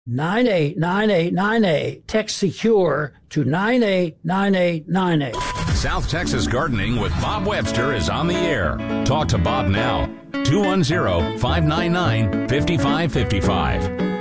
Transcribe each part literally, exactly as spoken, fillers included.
nine eight nine eight nine eight. Text SECURE to nine eight nine eight nine eight. South Texas Gardening with Bob Webster is on the air. Talk to Bob now. two one zero, five nine nine, five five five five.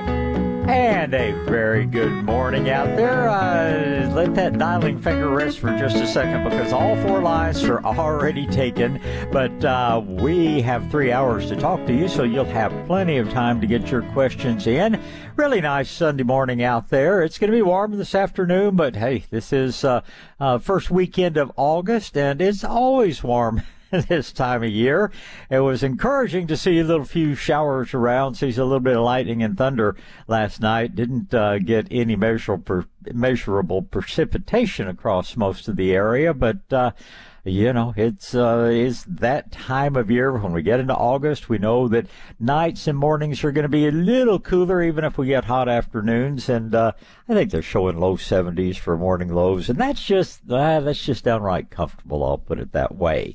And a very good morning out there. Uh, let that dialing finger rest for just a second because all four lines are already taken. But uh, we have three hours to talk to you, so you'll have plenty of time to get your questions in. Really nice Sunday morning out there. It's going to be warm this afternoon, but hey, this is uh, uh, first weekend of August, and it's always warm this time of year. It was encouraging to see a little few showers around, see a little bit of lightning and thunder last night. Didn't uh, get any measurable, per- measurable precipitation across most of the area, but uh, you know, it's uh, it's that time of year. When we get into August, we know that nights and mornings are going to be a little cooler, even if we get hot afternoons. And uh, I think they're showing low seventies for morning lows, and that's just uh, that's just downright comfortable. I'll put it that way.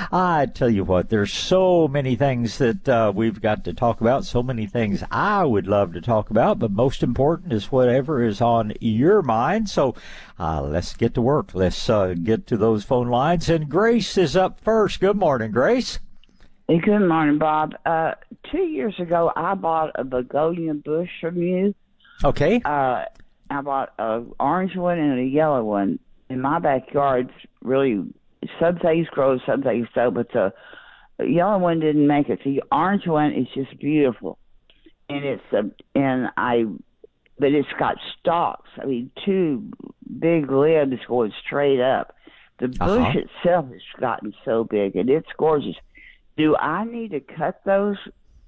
I tell you what, there's so many things that uh, we've got to talk about. So many things I would love to talk about, but most important is whatever is on your mind. So uh, let's get to work. Let's uh, get to those phone lines. And Grace is up first. Good morning, Grace. Hey, good morning, Bob. Uh, two years ago, I bought a begonia bush from you. Okay. Uh, I bought an orange one and a yellow one. In my backyard, really, some things grow, some things don't, but the yellow one didn't make it. The orange one is just beautiful, and it's a, and I, but it's got stalks. I mean, two big limbs going straight up. The bush uh-huh. itself has gotten so big, and it's gorgeous. Do I need to cut those,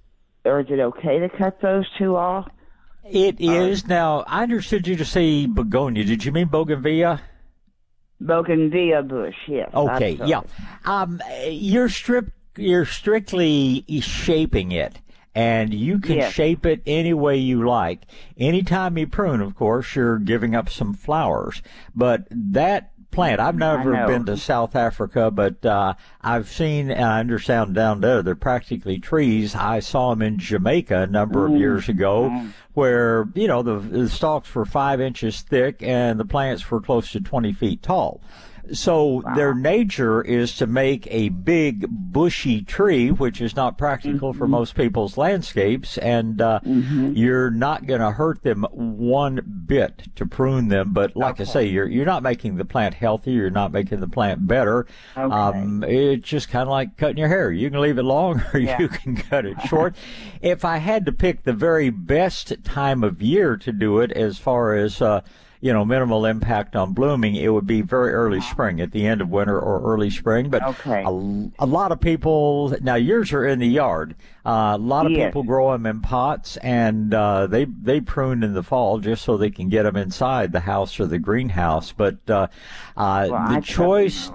or is it okay to cut those two off? It is. Uh, now, I understood you to say begonia. Did you mean bougainvillea? Bougainvillea bush, yes. Okay, yeah. Um, you're, strip, you're strictly shaping it. And you can yes. shape it any way you like. Anytime you prune, of course, you're giving up some flowers. But that plant, I've never been to South Africa, but uh, I've seen, and I understand down there, they're practically trees. I saw them in Jamaica a number mm. of years ago, mm. where, you know, the, the stalks were five inches thick and the plants were close to twenty feet tall. So wow. their nature is to make a big bushy tree, which is not practical mm-hmm. for most people's landscapes, and uh, mm-hmm. you're not going to hurt them one bit to prune them. But like okay. I say, you're you're not making the plant healthy. You're not making the plant better. Okay. Um, it's just kind of like cutting your hair. You can leave it long or yeah. you can cut it short. If I had to pick the very best time of year to do it, as far as uh, you know, minimal impact on blooming, it would be very early spring, at the end of winter or early spring. But okay. a, a lot of people, now yours are in the yard. Uh, a lot of yes. people grow them in pots, and uh, they they prune in the fall just so they can get them inside the house or the greenhouse. But uh, uh, well, the I choice...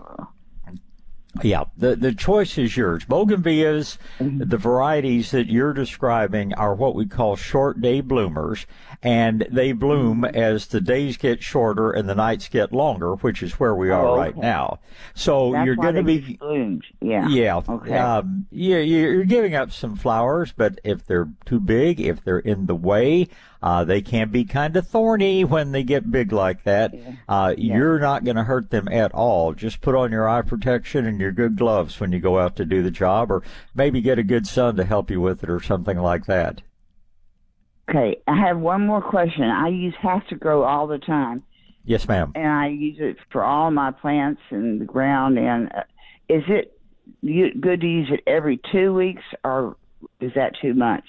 Yeah, the the choice is yours. Bougainvilleas, mm-hmm. the varieties that you're describing are what we call short day bloomers, and they bloom mm-hmm. as the days get shorter and the nights get longer, which is where we are oh, okay. right now. So That's you're going to be bloomed. Yeah. Yeah. Okay. Um, yeah, you're giving up some flowers, but if they're too big, if they're in the way, Uh, they can be kind of thorny when they get big like that. Yeah. Uh, yeah. You're not going to hurt them at all. Just put on your eye protection and your good gloves when you go out to do the job, or maybe get a good son to help you with it or something like that. Okay, I have one more question. I use Have to Grow all the time. Yes, ma'am. And I use it for all my plants in the ground. And uh, is it you, good to use it every two weeks, or is that too much?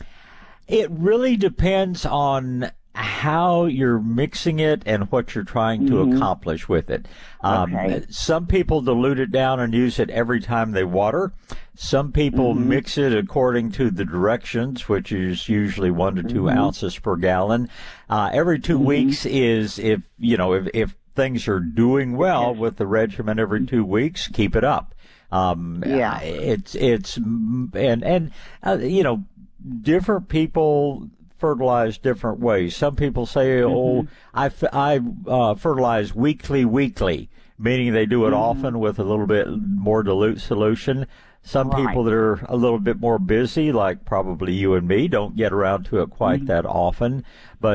It really depends on how you're mixing it and what you're trying to mm-hmm. accomplish with it. Um, okay. Some people dilute it down and use it every time they water. Some people mm-hmm. mix it according to the directions, which is usually one to two mm-hmm. ounces per gallon. Uh, every two mm-hmm. weeks is if, you know, if, if things are doing well yes. with the regimen every two weeks, keep it up. Um, yeah. It's, it's, and, and, uh, you know, different people fertilize different ways. Some people say, mm-hmm. oh, I, I uh, fertilize weekly, weekly, meaning they do it mm-hmm. often with a little bit more dilute solution. Some right. people that are a little bit more busy, like probably you and me, don't get around to it quite mm-hmm. that often. But